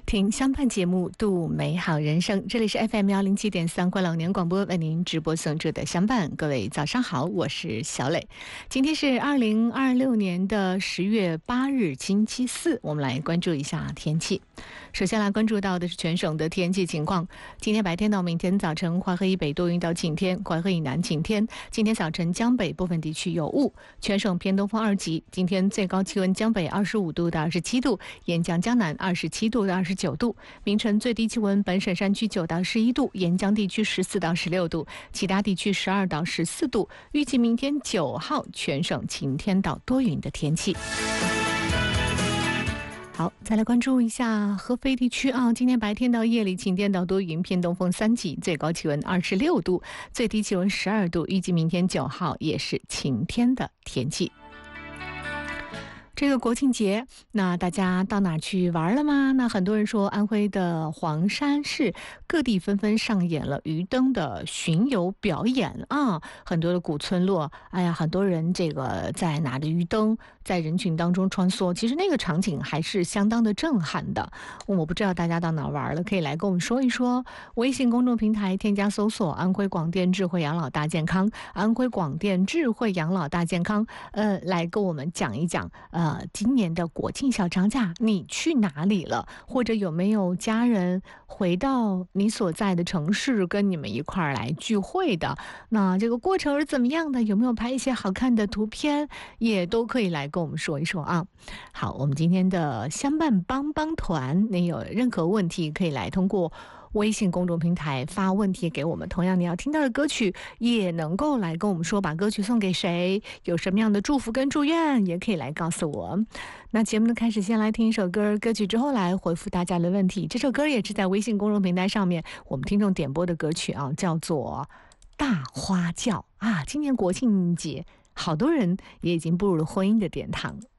听相伴节目，度美好人生。这里是 FM107.3关老年广播为您直播送出的相伴。各位早上好，我是小磊。今天是2026年的10月8日，星期四。我们来关注一下天气。首先来关注到的是全省的天气情况。今天白天到明天早晨，淮河以北多云到晴天，淮河以南晴天。今天早晨江北部分地区有雾，全省偏东风2级。今天最高气温江北25度到27度，沿江江南27度到29度。明晨最低气温本省山区9到11度，沿江地区14到16度，其他地区12到14度。预计明天9号全省晴天到多云的天气。好，再来关注一下合肥地区啊，今天白天到夜里晴天到多云，偏东风3级，最高气温26度，最低气温12度。预计明天9号也是晴天的天气。这个国庆节，那大家到哪去玩了吗？那很多人说，安徽的黄山市各地纷纷上演了鱼灯的巡游表演啊，很多的古村落，哎呀，很多人这个在拿着鱼灯在人群当中穿梭，其实那个场景还是相当的震撼的。我不知道大家到哪玩了，可以来跟我们说一说。微信公众平台添加搜索安徽广电智慧养老大健康，安徽广电智慧养老大健康，来跟我们讲一讲今年的国庆小长假你去哪里了？或者有没有家人回到你所在的城市跟你们一块儿来聚会的？那这个过程是怎么样的？有没有拍一些好看的图片？也都可以来跟我们说一说啊。好，我们今天的相伴帮帮团，你有任何问题可以来通过微信公众平台发问题给我们，同样你要听到的歌曲也能够来跟我们说，把歌曲送给谁，有什么样的祝福跟祝愿也可以来告诉我。那节目的开始，先来听一首歌，歌曲之后来回复大家的问题。这首歌也是在微信公众平台上面我们听众点播的歌曲啊，叫做大花轿啊。今年国庆节好多人也已经步入了婚姻的殿堂。